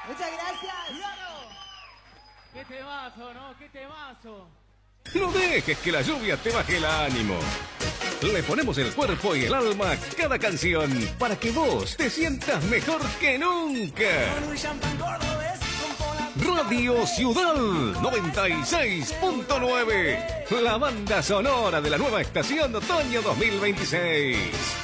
Muchas gracias. ¡Claro! ¡Qué temazo, ¿no? ¡Qué temazo! No dejes que la lluvia te baje el ánimo. Le ponemos el cuerpo y el alma a cada canción para que vos te sientas mejor que nunca. Radio Ciudad 96.9, la banda sonora de la nueva estación de otoño 2026.